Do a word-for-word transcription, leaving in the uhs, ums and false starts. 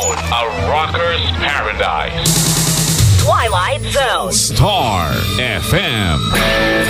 Zone, a rocker's paradise. Twilight Zone. Star F M.